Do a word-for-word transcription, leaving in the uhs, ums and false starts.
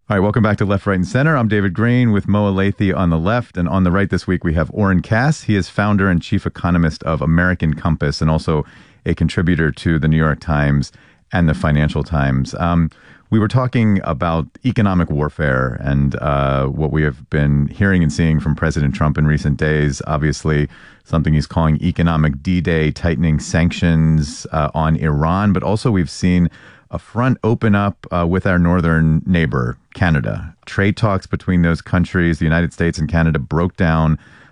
All right, welcome back to Left, Right, and Center. I'm David Green with Moa Lathy on the left, and on the right this week we have Oren Cass. He is founder and chief economist of American Compass and also a contributor to the New York Times and the Financial Times. Um, we were talking about economic warfare and uh, what we have been hearing and seeing from President Trump in recent days. Obviously, something he's calling economic D-Day, tightening sanctions uh, on Iran, but also we've seen a front open up uh, with our northern neighbor, Canada. Trade talks between those countries, the United States and Canada, broke down